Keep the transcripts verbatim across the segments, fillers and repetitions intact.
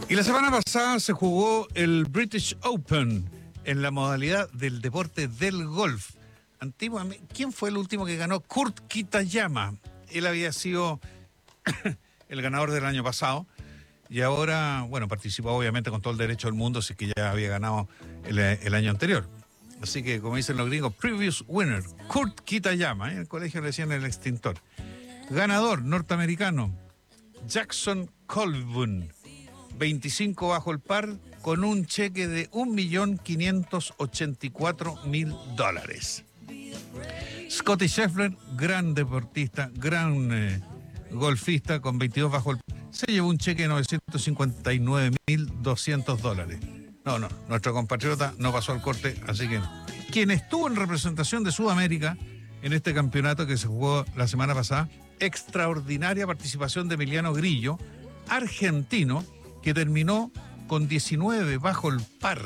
Y la semana pasada se jugó el British Open en la modalidad del deporte del golf. Antiguamente, ¿quién fue el último que ganó? Kurt Kitayama. Él había sido el ganador del año pasado y ahora, bueno, participó obviamente con todo el derecho del mundo, así que ya había ganado el, el año anterior. Así que, como dicen los gringos, previous winner, Kurt Kitayama. ¿eh? En el colegio le decían el extintor. Ganador norteamericano, Jackson Colburn. veinticinco bajo el par con un cheque de un millón quinientos ochenta y cuatro mil dólares. Scottie Scheffler, gran deportista, gran eh, golfista con veintidós bajo el par, se llevó un cheque de novecientos cincuenta y nueve mil doscientos dólares. No, no, nuestro compatriota no pasó al corte, así que no. Quien estuvo en representación de Sudamérica en este campeonato que se jugó la semana pasada, extraordinaria participación de Emiliano Grillo, argentino, que terminó con diecinueve bajo el par.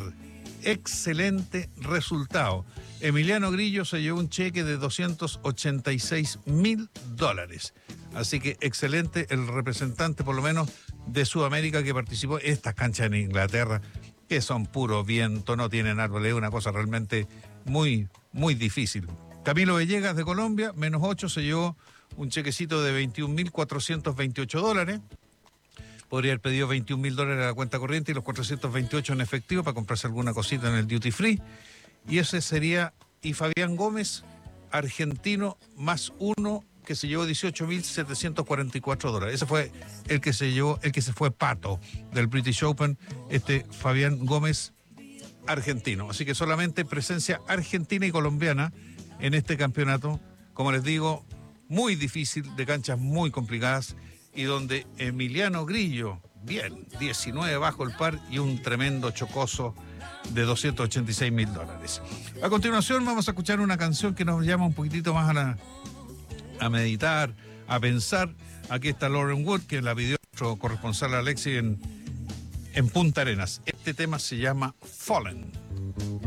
Excelente resultado. Emiliano Grillo se llevó un cheque de doscientos ochenta y seis mil dólares. Así que excelente el representante, por lo menos, de Sudamérica que participó. Estas canchas en Inglaterra, que son puro viento, no tienen árboles, es una cosa realmente muy, muy difícil. Camilo Villegas de Colombia, menos ocho, se llevó un chequecito de veintiún mil cuatrocientos veintiocho dólares. Podría haber pedido veintiún mil dólares a la cuenta corriente y los cuatrocientos veintiocho en efectivo para comprarse alguna cosita en el duty free. Y ese sería, y Fabián Gómez, argentino, más uno, que se llevó dieciocho mil setecientos cuarenta y cuatro dólares. Ese fue el que se llevó, el que se fue pato del British Open, este Fabián Gómez, argentino. Así que solamente presencia argentina y colombiana en este campeonato. Como les digo, muy difícil, de canchas muy complicadas, y donde Emiliano Grillo, bien, diecinueve bajo el par y un tremendo chocoso de doscientos ochenta y seis mil dólares. A continuación vamos a escuchar una canción que nos llama un poquitito más a, la, a meditar, a pensar. Aquí está Lauren Wood, que la pidió nuestro corresponsal Alexi en, en Punta Arenas. Este tema se llama Fallen.